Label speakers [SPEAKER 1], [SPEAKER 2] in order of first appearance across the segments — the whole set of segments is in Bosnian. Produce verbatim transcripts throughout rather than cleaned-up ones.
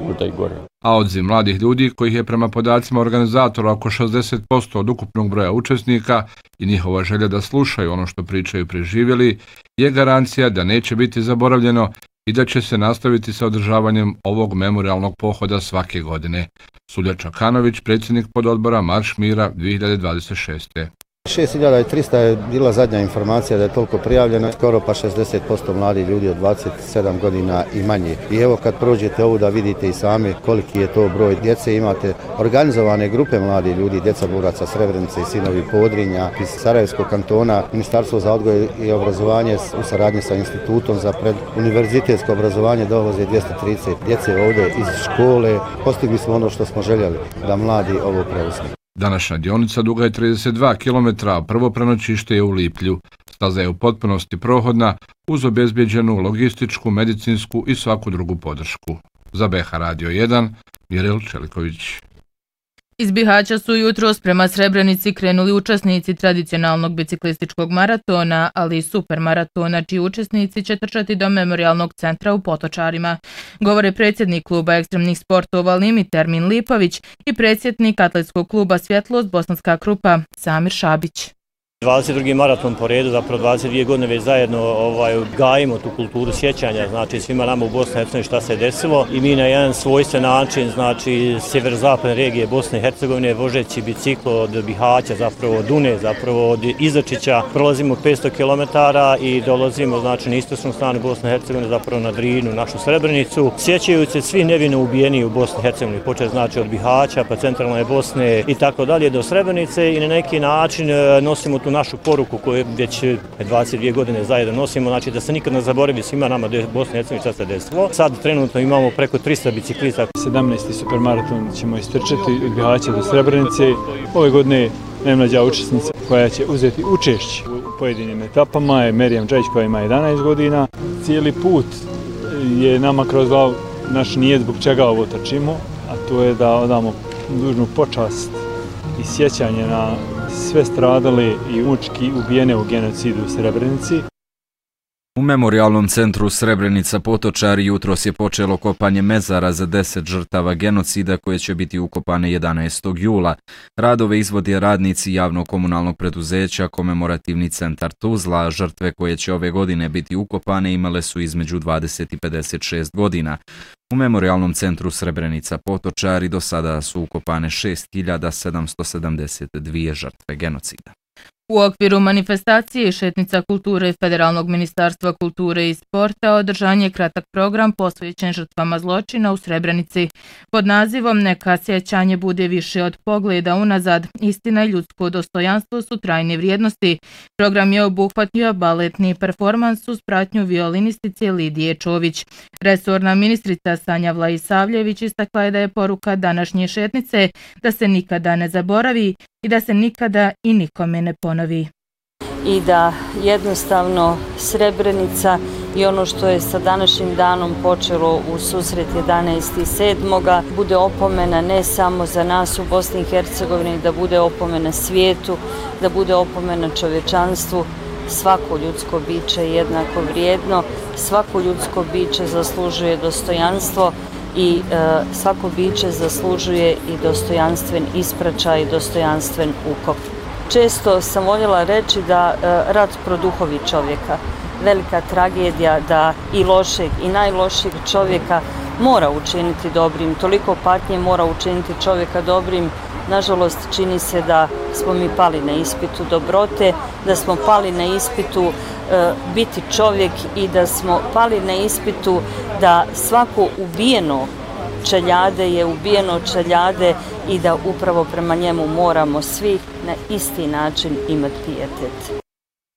[SPEAKER 1] puta i gore.
[SPEAKER 2] A odziv mladih ljudi, kojih je prema podacima organizatora oko šezdeset posto od ukupnog broja učesnika i njihova želja da slušaju ono što pričaju preživjeli, je garancija da neće biti zaboravljeno i da će se nastaviti sa održavanjem ovog memorijalnog pohoda svake godine. Sulja Čakanović, predsjednik pododbora Marš mira dvije hiljade dvadeset šeste.
[SPEAKER 3] šest hiljada trista je bila zadnja informacija da je toliko prijavljeno, skoro pa šezdeset posto mladih ljudi od dvadeset sedam godina i manje. I evo kad prođete ovu da vidite i sami koliki je to broj djece, imate organizovane grupe mladih ljudi, djeca boraca Srebrenice i sinovi Podrinja, iz Sarajevskog kantona, Ministarstvo za odgoj i obrazovanje u saradnji sa Institutom za preduniverzitetsko obrazovanje dovoze dvjesto trideset djece ovdje iz škole. Postigli smo ono što smo željeli, da mladi ovo preuzme.
[SPEAKER 2] Današnja dionica duga je trideset dva kilometra, a prvo prenoćište je u Liplju. Staza je u potpunosti prohodna uz obezbjeđenu logističku, medicinsku i svaku drugu podršku. Za B H Radio jedan, Mirel Čeliković.
[SPEAKER 4] Iz Bihaća su jutros prema Srebrenici krenuli učesnici tradicionalnog biciklističkog maratona, ali i supermaratona, čiji učesnici će trčati do memorijalnog centra u Potočarima. Govore predsjednik kluba ekstremnih sportova Limit Termin Lipović i predsjednik atletskog kluba Svjetlost Bosanska Krupa Samir Šabić.
[SPEAKER 5] dvadeset drugi maraton po redu, zapravo dvadeset dvije godine već zajedno ovaj, gajimo tu kulturu sjećanja, znači svima nama u Bosni i Hercegovini šta se desilo i mi na jedan svojstven način, znači sjeverozapadne regije Bosne i Hercegovine, vožeći biciklo od Bihaća, zapravo od Dune, zapravo od Izačića, prolazimo petsto kilometara i dolazimo znači na istočnu stranu Bosne i Hercegovine, zapravo na Drinu, našu Srebrenicu, sjećajući se svi nevino ubijeni u Bosni i Hercegovini, počet znači od Bihaća pa centralne Bosne i tako dalje do Srebrenice i na neki način nosimo tu našu poruku koju već dvadeset dvije godine zajedno nosimo, znači da se nikad ne zaboravi svima nama do Bosne i Hercegovine šta se desilo. Sad trenutno imamo preko trista biciklista.
[SPEAKER 6] sedamnaesti supermaraton ćemo istrčati od Bihaća do Srebrenice. Ove godine najmlađa učesnica koja će uzeti učešće u pojedinim etapama je Merijam Džajić koja ima jedanaest godina. Cijeli put je nama kroz glavu naš nijet zbog čega ovo trčimo, a to je da odamo dužnu počast i sjećanje na sve stradale i mučki ubijene u genocidu u Srebrenici.
[SPEAKER 7] U memorijalnom centru Srebrenica Potočari jutros je počelo kopanje mezara za deset žrtava genocida koje će biti ukopane jedanaestog jula. Radove izvode radnici javnog komunalnog preduzeća Komemorativni centar Tuzla. Žrtve koje će ove godine biti ukopane imale su između dvadeset i pedeset šest godina. U memorijalnom centru Srebrenica Potočari do sada su ukopane šest hiljada sedamsto sedamdeset dvije žrtve genocida.
[SPEAKER 4] U okviru manifestacije i šetnica kulture Federalnog ministarstva kulture i sporta održan je kratak program posvećen žrtvama zločina u Srebrenici. Pod nazivom Neka sjećanje bude više od pogleda unazad, istina i ljudsko dostojanstvo su trajne vrijednosti. Program je obuhvatio baletni performans uz pratnju violinistice Lidije Čović. Resorna ministrica Sanja Vlaisavljević istakla je da je poruka današnje šetnice da se nikada ne zaboravi i da se nikada i nikome ne ponovi.
[SPEAKER 8] I da jednostavno Srebrenica i ono što je sa današnjim danom počelo u susret jedanaestog sedmog bude opomena ne samo za nas u Bosni i Hercegovini, da bude opomena svijetu, da bude opomena čovječanstvu. Svako ljudsko biće je jednako vrijedno, svako ljudsko biće zaslužuje dostojanstvo i e, svako biće zaslužuje i dostojanstven ispraćaj i dostojanstven ukop. Često sam voljela reći da e, rat produhovi čovjeka, velika tragedija da i lošeg i najlošijeg čovjeka mora učiniti dobrim, toliko patnje mora učiniti čovjeka dobrim. Nažalost, čini se da smo mi pali na ispitu dobrote, da smo pali na ispitu e, biti čovjek i da smo pali na ispitu da svako ubijeno čeljade je ubijeno čeljade i da upravo prema njemu moramo svi na isti način imati pijetet.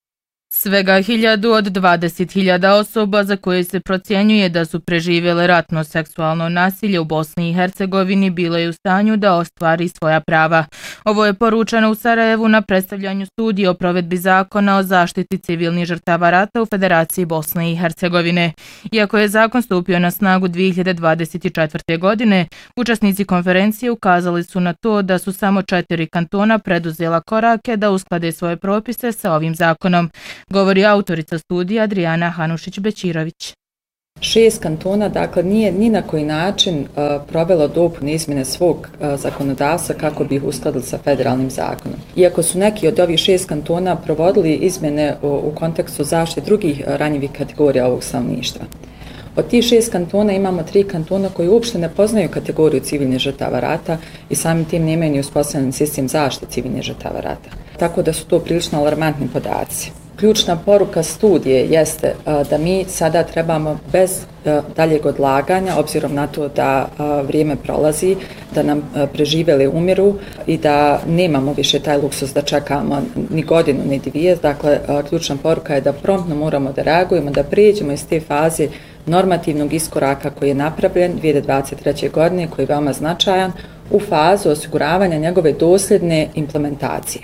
[SPEAKER 4] Svega hiljadu od dvadeset hiljada osoba za koje se procjenjuje da su preživjele ratno seksualno nasilje u Bosni i Hercegovini bilo je u stanju da ostvari svoja prava. Ovo je poručeno u Sarajevu na predstavljanju studije o provedbi zakona o zaštiti civilnih žrtava rata u Federaciji Bosne i Hercegovine. Iako je zakon stupio na snagu dvije hiljade dvadeset četvrte. godine, učesnici konferencije ukazali su na to da su samo četiri kantona preduzela korake da usklade svoje propise sa ovim zakonom. Govori autorica studija Adriana Hanušić-Bećirović.
[SPEAKER 1] Šest kantona, dakle, nije ni na koji način uh, provelo dopune izmjene svog uh, zakonodavstva kako bi ih uskladili sa federalnim zakonom. Iako su neki od ovih šest kantona provodili izmjene u, u kontekstu zaštite drugih uh, ranjivih kategorija ovog stanovništva. Od tih šest kantona imamo tri kantona koji uopšte ne poznaju kategoriju civilnih žrtava rata i samim tim nemaju ni uspostavljen sistem zaštite civilnih žrtava rata. Tako da su to prilično alarmantni podaci. Ključna poruka studije jeste da mi sada trebamo bez daljeg odlaganja, obzirom na to da vrijeme prolazi, da nam preživjeli umiru i da nemamo više taj luksus da čekamo ni godinu ni dvije. Dakle, ključna poruka je da promptno moramo da reagujemo, da prijeđemo iz te faze normativnog iskoraka koji je napravljen dvije hiljade dvadeset treće. godine, koji je veoma značajan, u fazu osiguravanja njegove dosljedne implementacije.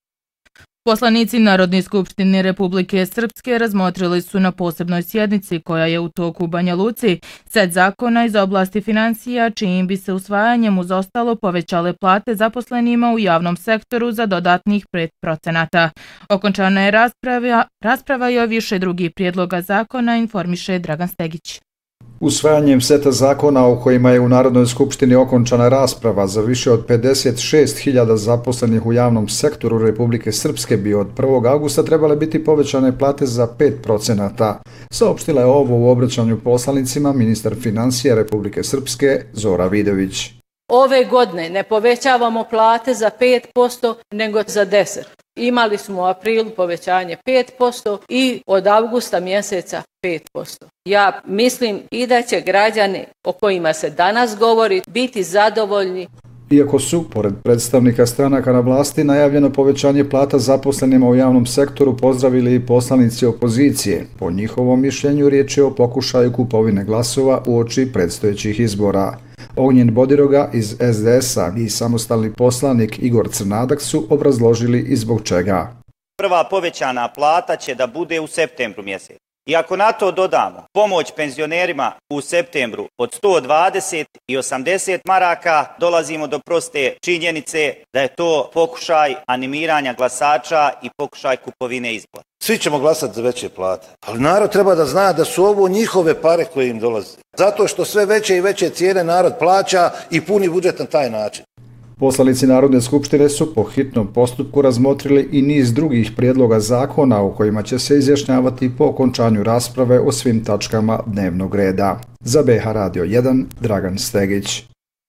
[SPEAKER 4] Poslanici Narodne skupštine Republike Srpske razmotrili su na posebnoj sjednici koja je u toku u Banja Luci set zakona iz oblasti financija čijim bi se usvajanjem uz ostalo povećale plate zaposlenima u javnom sektoru za dodatnih pet procenata. Okončana je rasprava, rasprava i o više drugih prijedloga zakona, informiše Dragan Stegić.
[SPEAKER 9] Usvajanjem seta zakona o kojima je u Narodnoj skupštini okončana rasprava za više od pedeset šest hiljada zaposlenih u javnom sektoru Republike Srpske bi od prvog avgusta trebale biti povećane plate za pet procenata. Saopštila je ovo u obraćanju poslanicima ministar financija Republike Srpske Zora Vidović.
[SPEAKER 10] Ove godine ne povećavamo plate za pet posto nego za deset posto. Imali smo u aprilu povećanje pet posto i od avgusta mjeseca pet posto. Ja mislim i da će građani o kojima se danas govori biti zadovoljni.
[SPEAKER 9] Iako su, pored predstavnika stranaka na vlasti, najavljeno povećanje plata zaposlenima u javnom sektoru pozdravili i poslanici opozicije. Po njihovom mišljenju riječ je o pokušaju kupovine glasova uoči predstojećih izbora. Ognjen Bodiroga iz es de es-a i samostalni poslanik Igor Crnadak su obrazložili i zbog čega.
[SPEAKER 11] Prva povećana plata će da bude u septembru mjesecu. I ako na to dodamo pomoć penzionerima u septembru od sto dvadeset i osamdeset maraka, dolazimo do proste činjenice da je to pokušaj animiranja glasača i pokušaj kupovine izbora.
[SPEAKER 12] Svi ćemo glasati za veće plate, ali narod treba da zna da su ovo njihove pare koje im dolaze. Zato što sve veće i veće cijene narod plaća i puni budžet na taj način.
[SPEAKER 9] Poslanici Narodne skupštine su po hitnom postupku razmotrili i niz drugih prijedloga zakona u kojima će se izjašnjavati po okončanju rasprave o svim tačkama dnevnog reda. Za be ha Radio jedan, Dragan Stegić.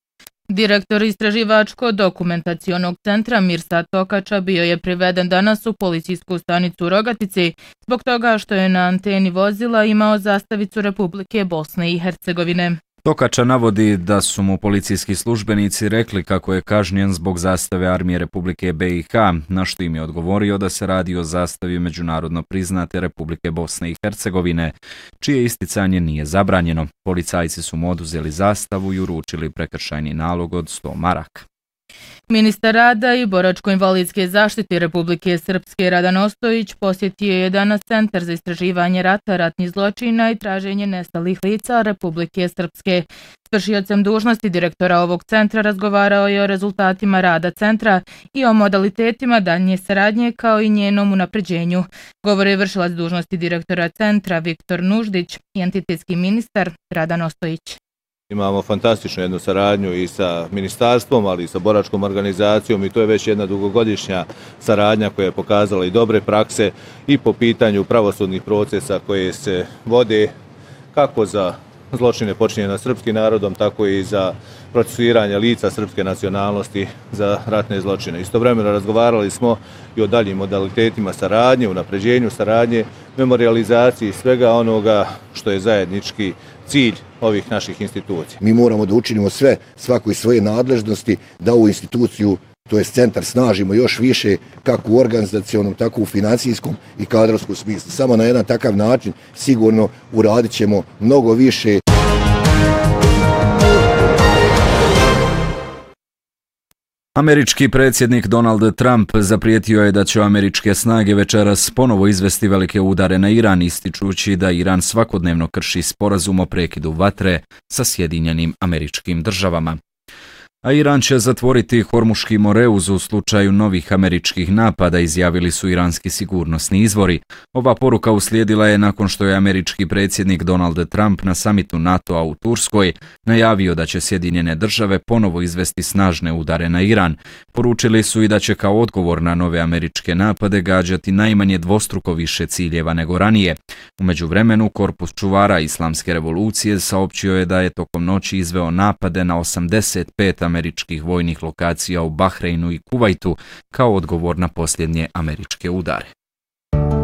[SPEAKER 4] Direktor Istraživačko-dokumentacionog centra Mirsad Tokača bio je priveden danas u policijsku stanicu u Rogatici zbog toga što je na anteni vozila imao zastavicu Republike Bosne i Hercegovine.
[SPEAKER 7] Tokača navodi da su mu policijski službenici rekli kako je kažnjen zbog zastave Armije Republike be i ha, na što im je odgovorio da se radi o zastavi međunarodno priznate Republike Bosne i Hercegovine, čije isticanje nije zabranjeno. Policajci su mu oduzeli zastavu i uručili prekršajni nalog od sto maraka.
[SPEAKER 4] Ministar rada i boračko-invalidske zaštite Republike Srpske Radan Ostojić posjetio je danas Centar za istraživanje rata, ratnih zločina i traženje nestalih lica Republike Srpske. S vršiocem dužnosti direktora ovog centra razgovarao je o rezultatima rada centra i o modalitetima daljnje saradnje kao i njenom unapređenju. Govori je vršilac dužnosti direktora centra Viktor Nuždić i entitetski ministar Radan Ostojić.
[SPEAKER 13] Imamo fantastičnu jednu saradnju i sa ministarstvom, ali i sa boračkom organizacijom i to je već jedna dugogodišnja saradnja koja je pokazala i dobre prakse i po pitanju pravosudnih procesa koje se vode kako za zločine počinjene nad srpskim narodom, tako i za procesuiranje lica srpske nacionalnosti za ratne zločine. Istovremeno razgovarali smo i o daljim modalitetima saradnje, unapređenju saradnje, memorializaciji svega onoga što je zajednički cilj ovih naših institucija.
[SPEAKER 14] Mi moramo da učinimo sve, svako iz svoje nadležnosti, da ovu instituciju, to je centar, snažimo još više, kako u organizacionom, tako u financijskom i kadrovskom smislu. Samo na jedan takav način sigurno uradit ćemo mnogo više.
[SPEAKER 7] Američki predsjednik Donald Trump zaprijetio je da će američke snage večeras ponovo izvesti velike udare na Iran, ističući da Iran svakodnevno krši sporazum o prekidu vatre sa Sjedinjenim Američkim Državama. A Iran će zatvoriti Hormuški moreuz u slučaju novih američkih napada, izjavili su iranski sigurnosni izvori. Ova poruka uslijedila je nakon što je američki predsjednik Donald Trump na samitu NATO-a u Turskoj najavio da će Sjedinjene države ponovo izvesti snažne udare na Iran. Poručili su i da će kao odgovor na nove američke napade gađati najmanje dvostruko više ciljeva nego ranije. U međuvremenu, Korpus čuvara Islamske revolucije saopćio je da je tokom noći izveo napade na osamdeset pet američkih vojnih lokacija u Bahreinu i Kuvajtu kao odgovor na posljednje američke udare.